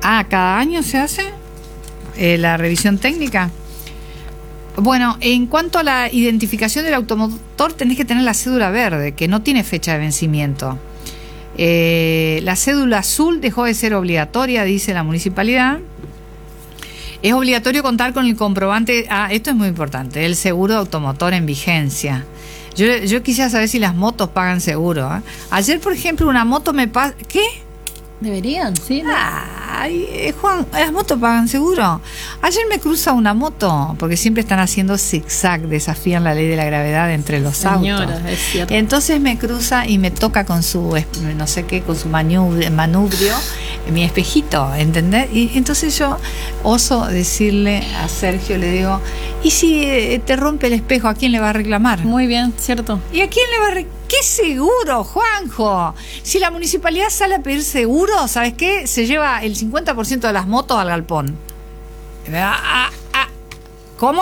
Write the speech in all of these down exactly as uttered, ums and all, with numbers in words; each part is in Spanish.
Ah, ¿cada año se hace eh, la revisión técnica? Bueno, en cuanto a la identificación del automotor, tenés que tener la cédula verde, que no tiene fecha de vencimiento. Eh, la cédula azul dejó de ser obligatoria, dice la municipalidad. Es obligatorio contar con el comprobante, ah, esto es muy importante, el seguro de automotor en vigencia. Yo, yo quisiera saber si las motos pagan seguro, ¿eh? Ayer, por ejemplo, una moto me pasa... ¿Qué? Deberían, sí, ¿no? Ay, eh, Juan, ¿las motos pagan seguro? Ayer me cruza una moto, porque siempre están haciendo zigzag, desafían la ley de la gravedad entre los Señora, autos. es cierto. Entonces me cruza y me toca con su, no sé qué, con su manubrio, manubrio mi espejito, ¿entendés? Y entonces yo oso decirle a Sergio, le digo, ¿y si eh, te rompe el espejo, a quién le va a reclamar? Muy bien, cierto. ¿Y a quién le va a reclamar? ¿Qué seguro, Juanjo? Si la municipalidad sale a pedir seguro, ¿sabes qué? Se lleva el cincuenta por ciento de las motos al galpón. Ah, ah, ¿Cómo?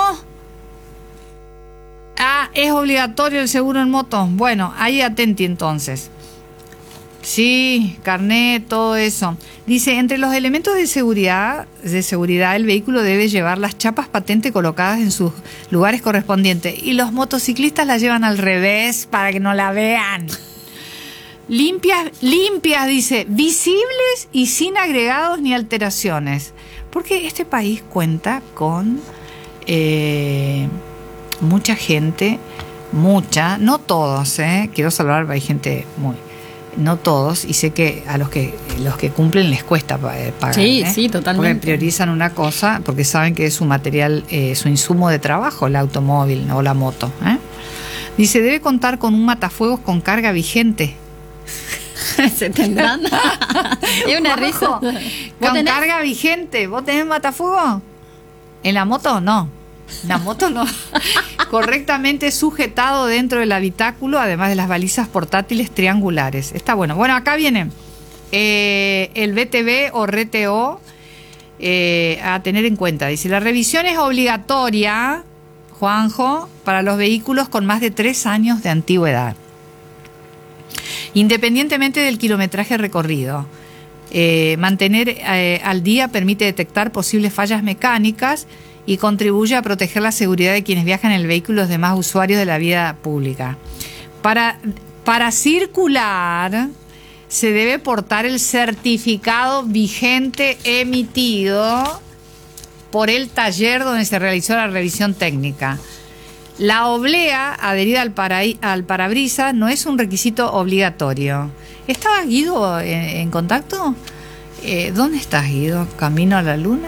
Ah, es obligatorio el seguro en moto. Bueno, ahí atenti entonces. Sí, carnet, todo eso. Dice, entre los elementos de seguridad, de seguridad, el vehículo debe llevar las chapas patente colocadas en sus lugares correspondientes. Y los motociclistas las llevan al revés para que no la vean. Limpias, limpias, dice, visibles y sin agregados ni alteraciones. Porque este país cuenta con eh, mucha gente, mucha, no todos, eh, quiero salvar, hay gente muy... No todos, y sé que a los que los que cumplen les cuesta pagar. Sí, ¿eh? sí, totalmente. Porque priorizan una cosa, porque saben que es su material, eh, su insumo de trabajo, el automóvil o la moto. ¿eh? Dice, debe contar con un matafuegos con carga vigente. ¿Se tendrán? Es una risa. Con tenés? Carga vigente. ¿Vos tenés matafuegos? ¿En la moto? No. La moto no. Correctamente sujetado dentro del habitáculo, además de las balizas portátiles triangulares. Está bueno. Bueno, acá viene eh, el B T V o R T O eh, a tener en cuenta. Dice, la revisión es obligatoria, Juanjo, para los vehículos con más de tres años de antigüedad, independientemente del kilometraje recorrido. Eh, mantener eh, al día permite detectar posibles fallas mecánicas y contribuye a proteger la seguridad de quienes viajan en el vehículo y los demás usuarios de la vía pública. Para, para circular se debe portar el certificado vigente emitido por el taller donde se realizó la revisión técnica. La oblea adherida al, para, al parabrisas no es un requisito obligatorio. ¿Estaba Guido en, en contacto? Eh, ¿Dónde estás, Guido? ¿Camino a la luna?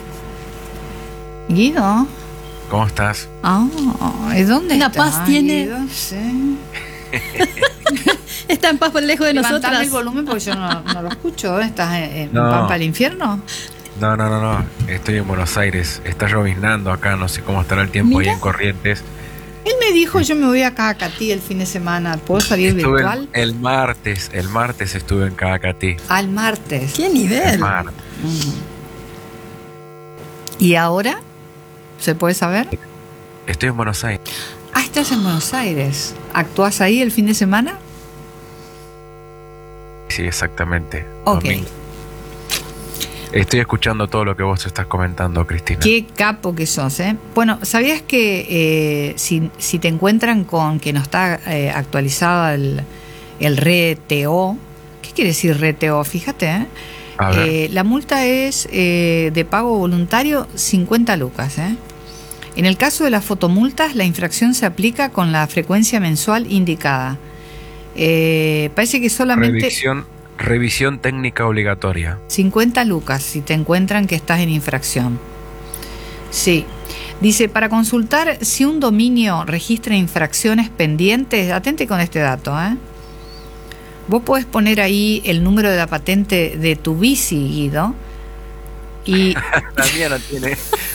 Guido. ¿Cómo estás? Ah, ¿y dónde La está? Paz tiene. Guido? Sí. Está en paz por lejos de Levantame nosotras. el volumen porque yo no, no lo escucho. ¿Estás en, en No. Pampa del Infierno? No, no, no, no. Estoy en Buenos Aires. Está lloviznando acá. No sé cómo estará el tiempo Mira. ahí en Corrientes. Él me dijo, yo me voy a Cacatí el fin de semana. ¿Puedo salir Estuve virtual? el, el martes. El martes estuve en Cacatí. Al martes. ¿Qué El nivel? martes. ¿Y ahora? ¿Se puede saber? Estoy en Buenos Aires. Ah, estás en Buenos Aires. ¿Actúas ahí el fin de semana? Sí, exactamente. Ok. Domingo. Estoy escuchando todo lo que vos estás comentando, Cristina. Qué capo que sos, ¿eh? Bueno, ¿sabías que eh, si, si te encuentran con que no está eh, actualizado el, el R T O? ¿Qué quiere decir R T O? Fíjate, ¿eh? A ver. Eh, la multa es eh, de pago voluntario cincuenta lucas, ¿eh? En el caso de las fotomultas, la infracción se aplica con la frecuencia mensual indicada. Eh, parece que solamente Revisión, revisión técnica obligatoria. cincuenta lucas si te encuentran que estás en infracción. Sí. Dice, para consultar si un dominio registra infracciones pendientes, atente con este dato, ¿eh? Vos podés poner ahí el número de la patente de tu bici, Guido, y... La mía no tiene.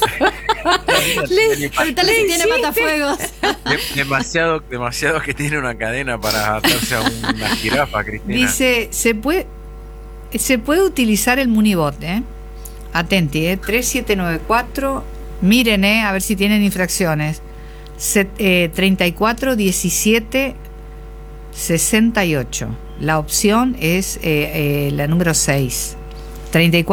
Le- Preguntale si tiene matafuegos. De- demasiado, demasiado que tiene una cadena para atarse a una jirafa, Cristina. Dice, se puede se puede utilizar el Munibot, ¿eh? Atenti, ¿eh? tres siete nueve cuatro, miren, ¿eh? A ver si tienen infracciones. Se, eh, treinta y cuatro diecisiete sesenta y ocho. La opción es eh, eh, la número seis. treinta y cuatro